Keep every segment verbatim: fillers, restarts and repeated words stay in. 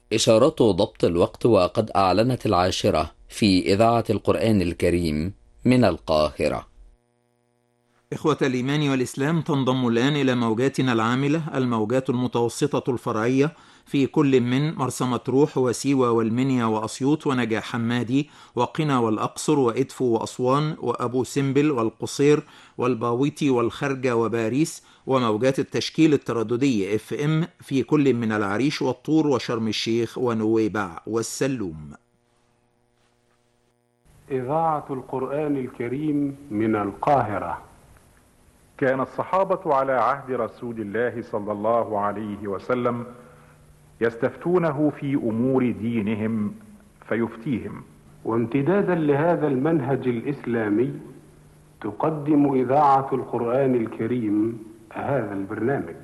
إشارات ضبط الوقت، وقد أعلنت العاشرة في إذاعة القرآن الكريم من القاهرة. إخوة الإيمان والإسلام، تنضم الآن إلى موجاتنا العاملة الموجات المتوسطة الفرعية في كل من مرسى مطروح وسيوة والمنيا وأسيوط ونجع حمادي وقنا والأقصر وإدفو وأسوان وأبو سمبل والقصير والباويتي والخرجة وباريس، وموجات التشكيل الترددي اف ام في كل من العريش والطور وشرم الشيخ ونويبع والسلوم. إذاعة القرآن الكريم من القاهرة. كان الصحابة على عهد رسول الله صلى الله عليه وسلم يستفتونه في أمور دينهم فيفتيهم. وامتدادا لهذا المنهج الإسلامي تقدم إذاعة القرآن الكريم هذا البرنامج.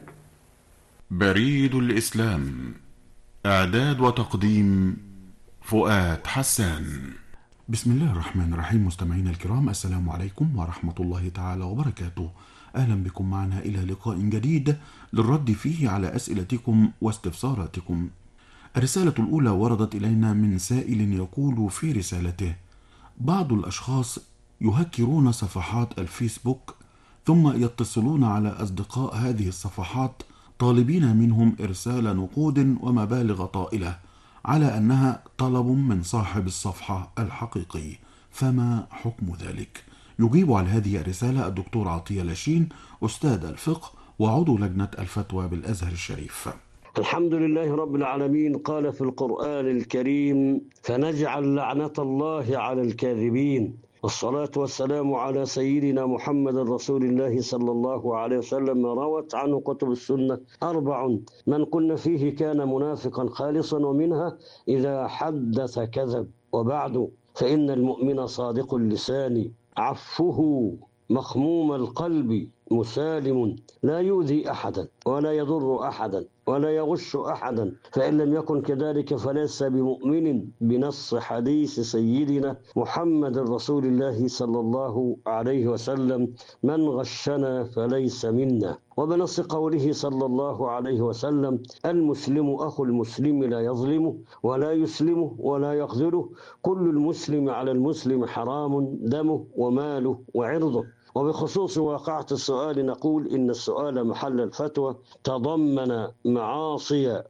بريد الإسلام، إعداد وتقديم فؤاد حسان. بسم الله الرحمن الرحيم. مستمعينا الكرام، السلام عليكم ورحمة الله تعالى وبركاته. أهلا بكم معنا إلى لقاء جديد للرد فيه على أسئلتكم واستفساراتكم. الرسالة الأولى وردت إلينا من سائل يقول في رسالته: بعض الأشخاص يهكرون صفحات الفيسبوك ثم يتصلون على أصدقاء هذه الصفحات طالبين منهم إرسال نقود ومبالغ طائلة على أنها طلب من صاحب الصفحة الحقيقي، فما حكم ذلك؟ يجيب على هذه الرسالة الدكتور عطية لاشين، أستاذ الفقه وعضو لجنة الفتوى بالأزهر الشريف. الحمد لله رب العالمين. قال في القرآن الكريم: فنجعل لعنة الله على الكاذبين. والصلاة والسلام على سيدنا محمد رسول الله صلى الله عليه وسلم. روت عنه كتب السنة أربع من كن فيه كان منافقا خالصا، ومنها إذا حدث كذب. وبعد، فإن المؤمن صادق اللسان عفه مخموم القلب مسالم، لا يؤذي أحدا ولا يضر أحدا ولا يغش أحدا، فإن لم يكن كذلك فليس بمؤمن بنص حديث سيدنا محمد رسول الله صلى الله عليه وسلم: من غشنا فليس منا. وبنص قوله صلى الله عليه وسلم: المسلم أخو المسلم لا يظلمه ولا يسلمه ولا يخذله، كل المسلم على المسلم حرام دمه وماله وعرضه. وبخصوص واقعة السؤال نقول إن السؤال محل الفتوى تضمن معاصي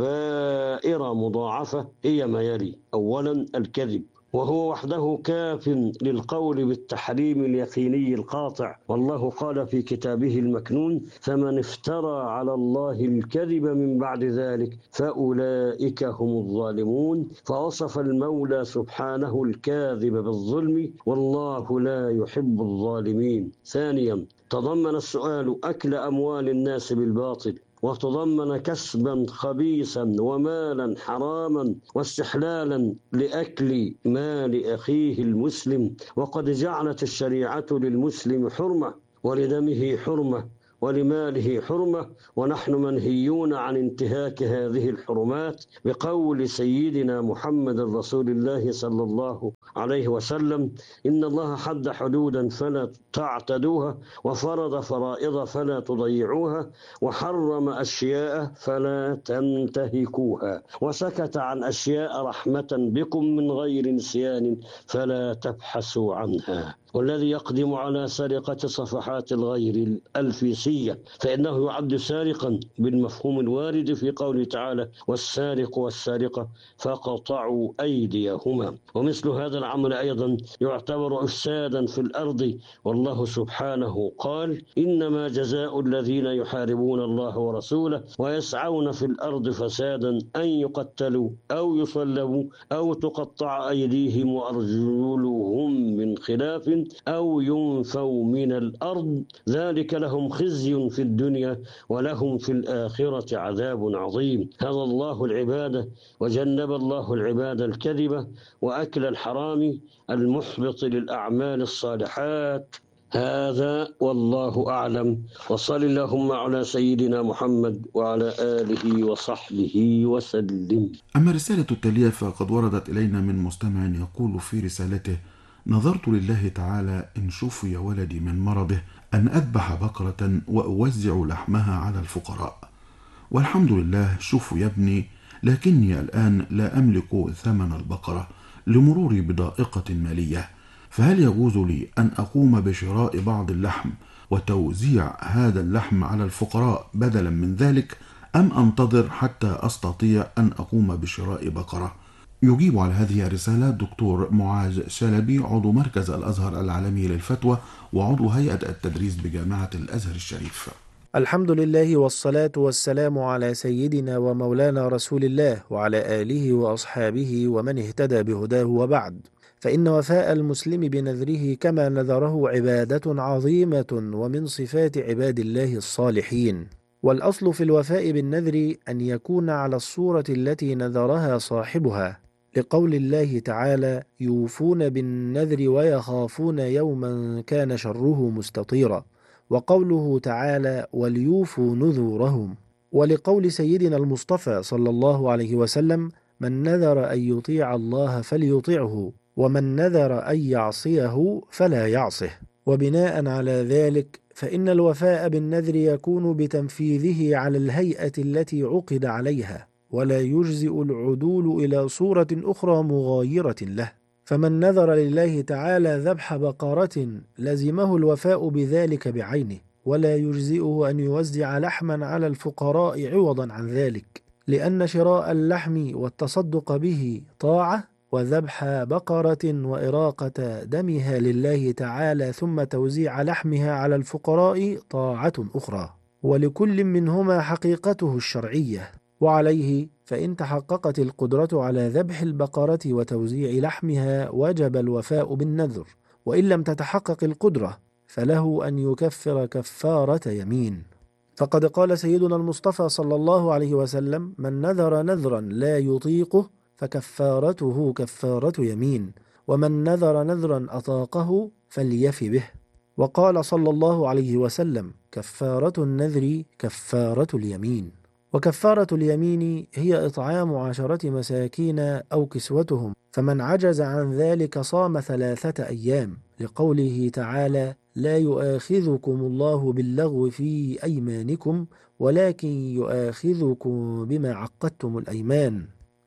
وكبائر مضاعفة هي ما يلي: أولا، الكذب، وهو وحده كاف للقول بالتحريم اليقيني القاطع، والله قال في كتابه المكنون: فمن افترى على الله الكذب من بعد ذلك فأولئك هم الظالمون. فوصف المولى سبحانه الكاذب بالظلم، والله لا يحب الظالمين. ثانيا، تضمن السؤال أكل أموال الناس بالباطل، وتضمن كسبا خبيثا ومالا حراما واستحلالا لأكل مال أخيه المسلم. وقد جعلت الشريعة للمسلم حرمة، ولدمه حرمة، ولماله حرمة، ونحن منهيون عن انتهاك هذه الحرمات بقول سيدنا محمد رسول الله صلى الله عليه وسلم: إن الله حد حدودا فلا تعتدوها، وفرض فرائض فلا تضيعوها، وحرم أشياء فلا تنتهكوها، وسكت عن أشياء رحمة بكم من غير نسيان فلا تبحثوا عنها. والذي يقدم على سرقة صفحات الغير الفيسية فإنه يعد سارقا بالمفهوم الوارد في قوله تعالى: والسارق والسارقة فقطعوا أيديهما. ومثل هذا العمل أيضا يعتبر إفسادا في الأرض، والله سبحانه قال: إنما جزاء الذين يحاربون الله ورسوله ويسعون في الأرض فسادا أن يقتلوا أو يصلبوا أو تقطع أيديهم وأرجلهم من خلاف أو ينفوا من الأرض، ذلك لهم خزي في الدنيا ولهم في الآخرة عذاب عظيم. هذا الله العبادة، وجنب الله العبادة الكذبة وأكل الحرام المحبط للأعمال الصالحات. هذا والله أعلم، وصل اللهم على سيدنا محمد وعلى آله وصحبه وسلم. أما الرسالة التالية فقد وردت إلينا من مستمع يقول في رسالته: نظرت لله تعالى إن شفي ولدي من مرضه أن أذبح بقرة وأوزع لحمها على الفقراء، والحمد لله شفي ابني، لكني الآن لا أملك ثمن البقرة لمروري بضائقة مالية، فهل يجوز لي أن أقوم بشراء بعض اللحم وتوزيع هذا اللحم على الفقراء بدلا من ذلك، أم أنتظر حتى أستطيع أن أقوم بشراء بقرة؟ يجيب على هذه الرسالة الدكتور معاذ شلبي، عضو مركز الأزهر العالمي للفتوى وعضو هيئة التدريس بجامعة الأزهر الشريف. الحمد لله والصلاة والسلام على سيدنا ومولانا رسول الله وعلى آله وأصحابه ومن اهتدى بهداه، وبعد، فإن وفاء المسلم بنذره كما نذره عبادة عظيمة ومن صفات عباد الله الصالحين. والأصل في الوفاء بالنذر أن يكون على الصورة التي نذرها صاحبها، لقول الله تعالى: يوفون بالنذر ويخافون يوما كان شره مستطيرا، وقوله تعالى: وليوفوا نذورهم، ولقول سيدنا المصطفى صلى الله عليه وسلم: من نذر أن يطيع الله فليطعه، ومن نذر أن يعصيه فلا يعصه. وبناء على ذلك فإن الوفاء بالنذر يكون بتنفيذه على الهيئة التي عقد عليها، ولا يجزئ العدول إلى صورة أخرى مغايرة له. فمن نذر لله تعالى ذبح بقرة لزمه الوفاء بذلك بعينه، ولا يجزئه أن يوزع لحما على الفقراء عوضا عن ذلك، لأن شراء اللحم والتصدق به طاعة، وذبح بقرة وإراقة دمها لله تعالى ثم توزيع لحمها على الفقراء طاعة أخرى، ولكل منهما حقيقته الشرعية. وعليه فإن تحققت القدرة على ذبح البقرة وتوزيع لحمها وجب الوفاء بالنذر، وإن لم تتحقق القدرة فله أن يكفر كفارة يمين. فقد قال سيدنا المصطفى صلى الله عليه وسلم: من نذر نذرا لا يطيقه فكفارته كفارة يمين، ومن نذر نذرا أطاقه فليف به. وقال صلى الله عليه وسلم: كفارة النذر كفارة اليمين. وكفارة اليمين هي إطعام عشرة مساكين أو كسوتهم، فمن عجز عن ذلك صام ثلاثة أيام، لقوله تعالى: لا يؤاخذكم الله باللغو في أيمانكم ولكن يؤاخذكم بما عقدتم الأيمان.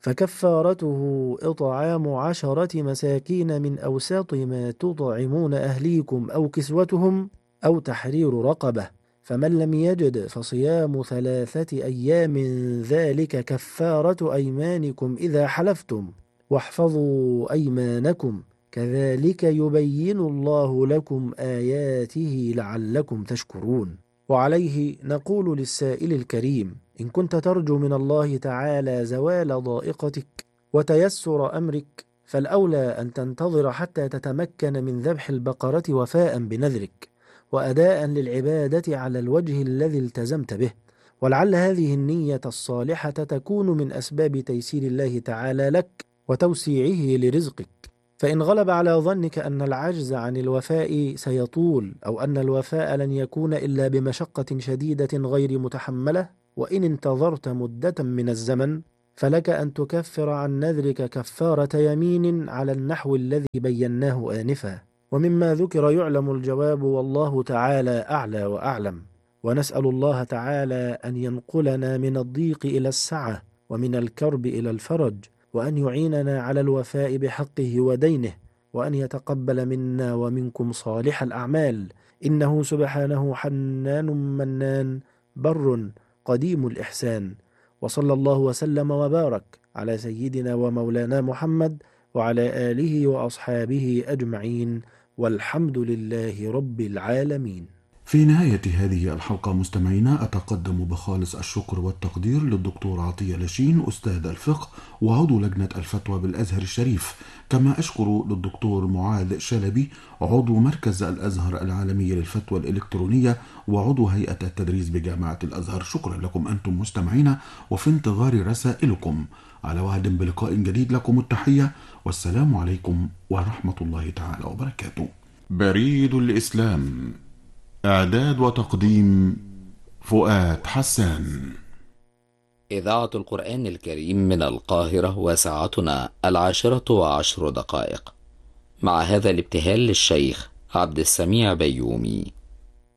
فكفارته إطعام عشرة مساكين من أوساط ما تطعمون أهليكم أو كسوتهم أو تحرير رقبة، فمن لم يجد فصيام ثلاثة أيام ذلك كفارة أيمانكم إذا حلفتم، واحفظوا أيمانكم، كذلك يبين الله لكم آياته لعلكم تشكرون. وعليه نقول للسائل الكريم: إن كنت ترجو من الله تعالى زوال ضائقتك وتيسر أمرك، فالأولى أن تنتظر حتى تتمكن من ذبح البقرة وفاء بنذرك وأداء للعبادة على الوجه الذي التزمت به، ولعل هذه النية الصالحة تكون من أسباب تيسير الله تعالى لك وتوسيعه لرزقك. فإن غلب على ظنك أن العجز عن الوفاء سيطول، أو أن الوفاء لن يكون إلا بمشقة شديدة غير متحملة، وإن انتظرت مدة من الزمن، فلك أن تكفر عن نذرك كفارة يمين على النحو الذي بيناه آنفا. ومما ذكر يعلم الجواب، والله تعالى أعلى وأعلم. ونسأل الله تعالى أن ينقلنا من الضيق إلى السعة، ومن الكرب إلى الفرج، وأن يعيننا على الوفاء بحقه ودينه، وأن يتقبل منا ومنكم صالح الأعمال، إنه سبحانه حنان منان بر قديم الإحسان. وصلى الله وسلم وبارك على سيدنا ومولانا محمد وعلى آله وأصحابه أجمعين، والحمد لله رب العالمين. في نهاية هذه الحلقة مستمعينا، أتقدم بخالص الشكر والتقدير للدكتور عطية لاشين أستاذ الفقه وعضو لجنة الفتوى بالأزهر الشريف، كما أشكر للدكتور معاذ شلبي عضو مركز الأزهر العالمي للفتوى الإلكترونية وعضو هيئة التدريس بجامعة الأزهر. شكرا لكم أنتم مستمعينا، وفي انتظار رسائلكم. على وعد بلقاء جديد، لكم التحية والسلام عليكم ورحمة الله تعالى وبركاته. بريد الإسلام، إعداد وتقديم فؤاد حسان. إذاعة القرآن الكريم من القاهرة، وساعتنا العاشرة وعشر دقائق، مع هذا الابتهال للشيخ عبد السميع بيومي.